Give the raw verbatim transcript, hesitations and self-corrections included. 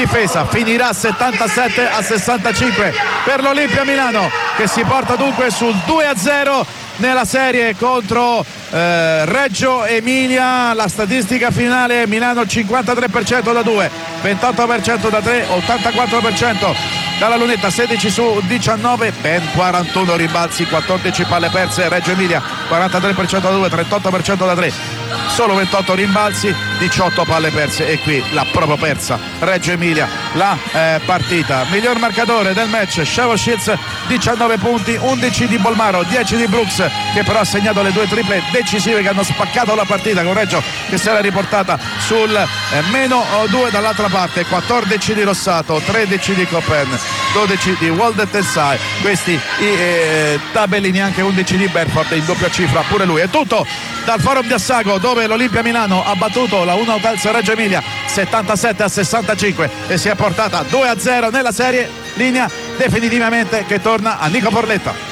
difesa. Finirà settantasette a sessantacinque per l'Olimpia Milano, che si porta dunque sul due a zero nella serie contro eh, Reggio Emilia. La statistica finale: Milano cinquantatré per cento da due, ventotto per cento da tre, ottantaquattro per cento dalla lunetta, sedici su diciannove, ben quarantuno rimbalzi, quattordici palle perse. Reggio Emilia quarantatré per cento da due, trentotto per cento da tre, solo ventotto rimbalzi, diciotto palle perse, e qui l'ha proprio persa Reggio Emilia la eh, partita. Miglior marcatore del match Shavo Shields, diciannove punti, undici di Bolmaro, dieci di Brooks, che però ha segnato le due triple decisive che hanno spaccato la partita, con Reggio che si era riportata sul eh, meno due dall'altra parte, quattordici di Rossato, tredici di Copen, dodici di Walden Tensai, questi i eh, tabellini, anche undici di Berford in doppia cifra pure lui. È tutto dal Forum di Assago, dove l'Olimpia Milano ha battuto la uno Hotels Reggio Emilia settantasette a sessantacinque e si è portata due a zero nella serie. Linea definitivamente che torna a Nico Porletta.